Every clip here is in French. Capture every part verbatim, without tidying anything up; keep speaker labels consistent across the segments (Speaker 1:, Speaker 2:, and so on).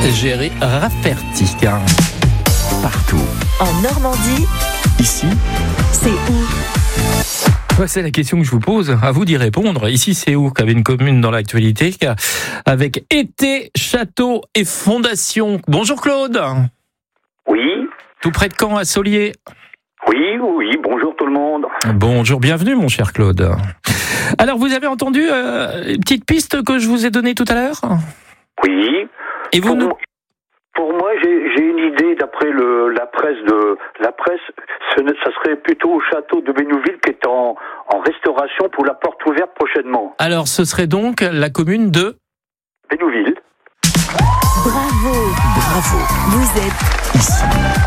Speaker 1: Géry Rafferty.
Speaker 2: Partout.
Speaker 3: En Normandie,
Speaker 2: Ici,
Speaker 3: c'est où?
Speaker 1: Ouais, c'est la question que je vous pose. À vous d'y répondre. Ici, c'est où qu'avait une commune dans l'actualité avec été, château et fondation. Bonjour Claude.
Speaker 4: Oui,
Speaker 1: Tout près de Caen, à Solier.
Speaker 4: oui, oui, bonjour tout le monde.
Speaker 1: Bonjour, bienvenue mon cher Claude. Alors, vous avez entendu euh, une petite piste que je vous ai donnée tout à l'heure?
Speaker 4: Oui.
Speaker 1: Et vous
Speaker 4: Pour,
Speaker 1: nous...
Speaker 4: moi, pour moi, j'ai, j'ai une idée d'après le, la presse de la presse, ce ne- ça serait plutôt au château de Bénouville qui est en, en restauration pour la porte ouverte prochainement.
Speaker 1: Alors, ce serait donc la commune de...
Speaker 4: Bénouville.
Speaker 3: Bravo,
Speaker 2: bravo.
Speaker 3: vous êtes
Speaker 2: Ici.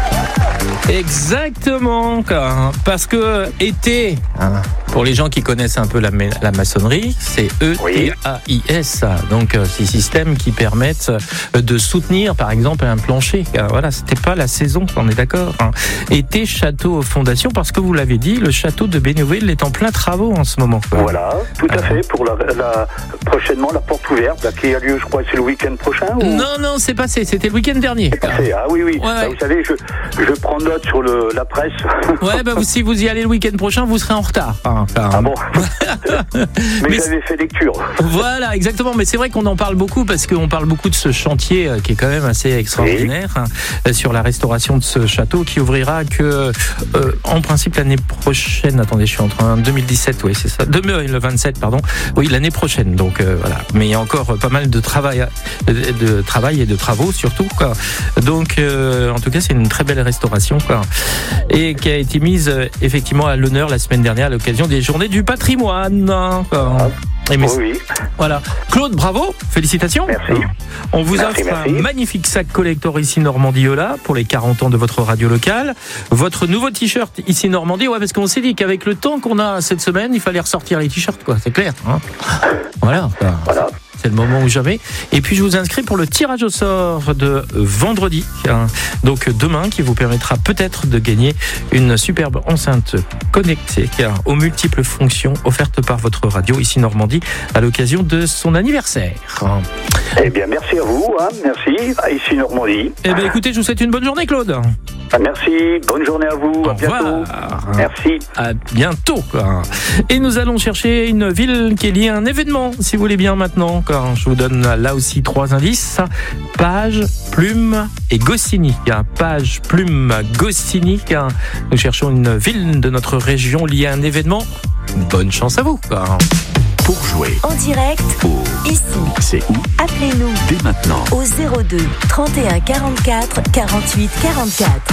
Speaker 1: Exactement, quoi. Parce que été, hein, pour les gens qui connaissent un peu la, ma- la maçonnerie, c'est E T A I S. Donc, euh, ces systèmes qui permettent euh, de soutenir, par exemple, un plancher. Car, voilà, c'était pas la saison, on est d'accord. Hein. Été, château, fondation, parce que vous l'avez dit, le château de Bénouville est en plein travaux en ce moment. Quoi.
Speaker 4: Voilà, tout à
Speaker 1: Ah.
Speaker 4: fait, pour la, la prochainement la porte ouverte, là, qui a lieu, je crois, c'est le week-end prochain ou...
Speaker 1: Non, non, c'est passé, c'était le week-end dernier.
Speaker 4: C'est passé, ah oui, oui.
Speaker 1: Ouais,
Speaker 4: Bah,
Speaker 1: ouais.
Speaker 4: vous savez, je, je prends note sur le, la presse.
Speaker 1: Ouais, bah, vous, si vous y allez le week-end prochain, vous serez en retard. Hein, car-
Speaker 4: Ah bon. Mais,
Speaker 1: Mais
Speaker 4: j'avais fait lecture.
Speaker 1: Voilà, exactement. Mais c'est vrai qu'on en parle beaucoup parce qu'on parle beaucoup de ce chantier euh, qui est quand même assez extraordinaire hein, euh, sur la restauration de ce château qui ouvrira que, euh, en principe, l'année prochaine. Attendez, je suis en train. deux mille dix-sept, oui, c'est ça. deux mille vingt-sept, pardon. Oui, l'année prochaine. Donc euh, voilà. Mais il y a encore pas mal de travail, de, de travail et de travaux surtout. Quoi. Donc, euh, en tout cas, c'est une très belle restauration, quoi, et qui a été mise euh, effectivement à l'honneur la semaine dernière à l'occasion des Journées du Patrimoine. Hein, quoi. Et mais-
Speaker 4: Oui, oui.
Speaker 1: voilà. Claude, bravo, félicitations.
Speaker 4: Merci.
Speaker 1: On vous
Speaker 4: Merci,
Speaker 1: offre
Speaker 4: merci.
Speaker 1: un magnifique sac collector ici Normandie Yola pour les quarante ans de votre radio locale. Votre nouveau t-shirt ici Normandie, ouais, parce qu'on s'est dit qu'avec le temps qu'on a cette semaine, il fallait ressortir les t-shirts, quoi. C'est clair. Hein, voilà.
Speaker 4: Voilà.
Speaker 1: C'est le moment ou jamais. Et puis je vous inscris pour le tirage au sort de vendredi, hein, donc demain, qui vous permettra peut-être de gagner une superbe enceinte connectée hein, aux multiples fonctions offertes par votre radio ici Normandie à l'occasion de son anniversaire.
Speaker 4: Eh bien, merci à vous, hein, merci, à ici Normandie.
Speaker 1: Eh bien écoutez, je vous souhaite une bonne journée Claude.
Speaker 4: Ah, merci, bonne journée à vous,
Speaker 1: Au
Speaker 4: à bientôt.
Speaker 1: revoir.
Speaker 4: Merci.
Speaker 1: À bientôt. Quoi. Et nous allons chercher une ville qui est liée à un événement, si vous voulez bien maintenant. Quoi. Je vous donne là aussi trois indices. Page, Plume et Goscinny. Page, Plume, Goscinny. Nous cherchons une ville de notre région liée à un événement. Bonne chance à vous. Quoi.
Speaker 2: Pour jouer
Speaker 3: en direct,
Speaker 2: au
Speaker 3: ici.
Speaker 2: C'est où
Speaker 3: Appelez-nous
Speaker 2: dès maintenant.
Speaker 3: au zéro deux trente et un quarante-quatre quarante-huit quarante-quatre.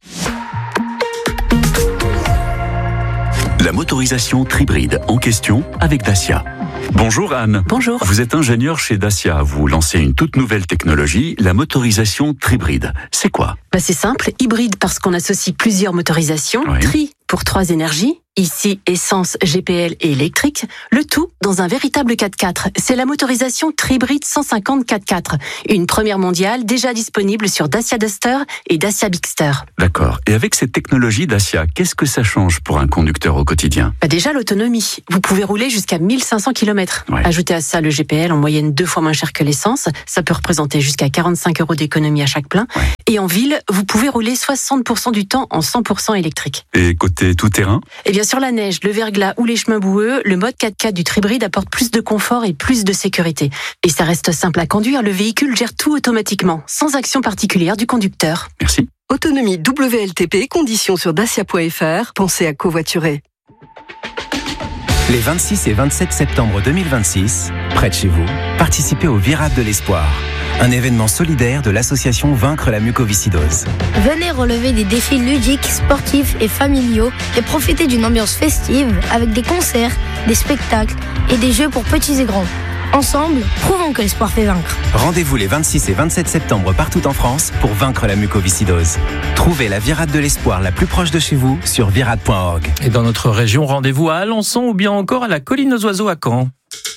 Speaker 2: La motorisation Tribride en question avec Dacia. Bonjour Anne.
Speaker 5: Bonjour.
Speaker 2: Vous êtes ingénieur chez Dacia. Vous lancez une toute nouvelle technologie, la motorisation Tribride. C'est quoi?
Speaker 5: Bah c'est simple, hybride parce qu'on associe plusieurs motorisations,
Speaker 2: Oui.
Speaker 5: tri pour trois énergies, ici essence, G P L et électrique, le tout dans un véritable quatre-quatre. C'est la motorisation Tribride cent cinquante quatre-quatre, une première mondiale déjà disponible sur Dacia Duster et Dacia Bigster.
Speaker 2: D'accord. Et avec cette technologie Dacia, qu'est-ce que ça change pour un conducteur au quotidien?
Speaker 5: Bah déjà l'autonomie, vous pouvez rouler jusqu'à mille cinq cents kilomètres.
Speaker 2: Ouais.
Speaker 5: Ajoutez à ça le G P L en moyenne deux fois moins cher que l'essence, ça peut représenter jusqu'à quarante-cinq euros d'économie à chaque plein.
Speaker 2: Ouais.
Speaker 5: Et en ville, vous pouvez rouler soixante pour cent du temps en cent pour cent électrique.
Speaker 2: Et côté tout-terrain?
Speaker 5: Et bien sur la neige, le verglas ou les chemins boueux, le mode quatre-quatre du Tribride apporte plus de confort et plus de sécurité. Et ça reste simple à conduire, le véhicule gère tout automatiquement, sans action particulière du conducteur.
Speaker 2: Merci.
Speaker 6: Autonomie W L T P, conditions sur dacia point f r. Pensez à covoiturer.
Speaker 7: Les vingt-six et vingt-sept septembre deux mille vingt-six, près de chez vous, participez au Virade de l'Espoir, un événement solidaire de l'association Vaincre la mucoviscidose.
Speaker 8: Venez relever des défis ludiques, sportifs et familiaux et profitez d'une ambiance festive avec des concerts, des spectacles et des jeux pour petits et grands. Ensemble, prouvons que l'espoir fait vaincre.
Speaker 7: Rendez-vous les vingt-six et vingt-sept septembre partout en France pour vaincre la mucoviscidose. Trouvez la Virade de l'Espoir la plus proche de chez vous sur virade point org.
Speaker 1: Et dans notre région, rendez-vous à Alençon ou bien encore à la Colline aux Oiseaux à Caen.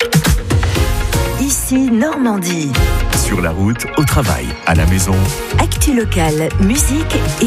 Speaker 3: Ici Normandie.
Speaker 2: Sur la route, au travail, à la maison.
Speaker 3: Actu locale, musique et